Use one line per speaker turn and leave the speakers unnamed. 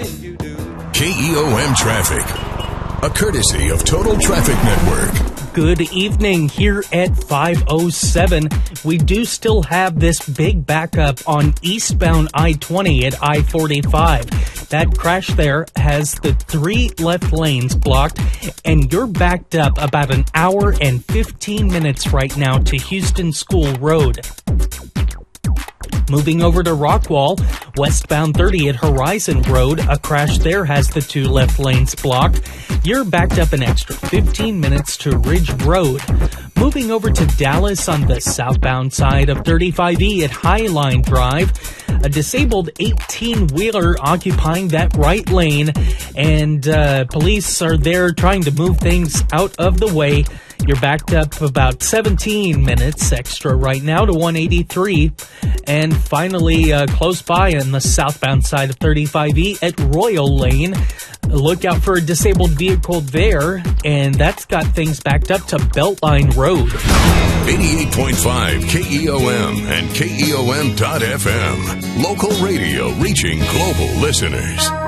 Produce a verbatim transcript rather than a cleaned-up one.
K E O M Traffic, a courtesy of Total Traffic Network.
Good evening here at five oh seven. We do still have this big backup on eastbound I twenty at I forty-five. That crash there has the three left lanes blocked, and you're backed up about an hour and fifteen minutes right now to Houston School Road. Moving over to Rockwall, westbound thirty at Horizon Road, a crash there has the two left lanes blocked. You're backed up an extra fifteen minutes to Ridge Road. Moving over to Dallas on the southbound side of thirty-five E at Highline Drive, a disabled eighteen-wheeler occupying that right lane, and uh, police are there trying to move things out of the way. You're backed up about seventeen minutes extra right now to one eighty-three. And finally, uh, close by on the southbound side of thirty-five E at Royal Lane, look out for a disabled vehicle there, and that's got things backed up to Beltline Road.
eighty-eight point five K E O M and K E O M dot F M. Local radio reaching global listeners.